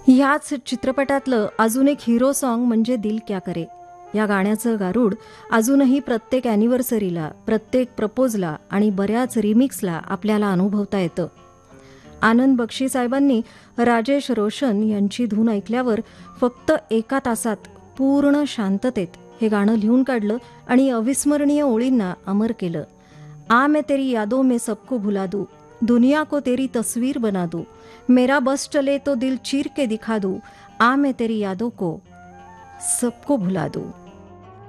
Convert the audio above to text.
ह्याच चित्रपटातलं अजून एक हिरो सॉन्ग म्हणजे दिल क्या करे. या गाण्याचं गारूड अजूनही प्रत्येक ॲनिव्हर्सरीला, प्रत्येक प्रपोजला आणि बऱ्याच रिमिक्सला आपल्याला अनुभवता येतं. आनंद बक्षी साहेबांनी राजेश रोशन यांची धून ऐकल्यावर फक्त 1 तासात पूर्ण शांततेत हे गाणं लिहून काढलं आणि अविस्मरणीय ओळींना अमर केलं. आ मैं तेरी यादों में सबको भुला दूं, दुनिया को तेरी तस्वीर बना दूं, मेरा बस चले तो दिल चीर के दिखा दूं, आ मैं तेरी यादों को सबको भुला दूं.